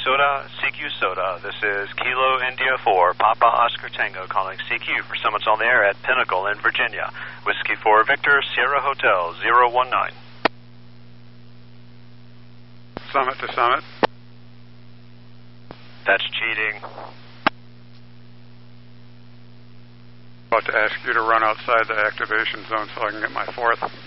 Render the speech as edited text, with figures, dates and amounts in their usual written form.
CQ Soda. This is Kilo India 4, Papa Oscar Tango calling CQ for Summits on the Air at Pinnacle in Virginia. Whiskey 4 Victor, Sierra Hotel 019. Summit to Summit. That's cheating. About to ask you to run outside the activation zone so I can get my fourth.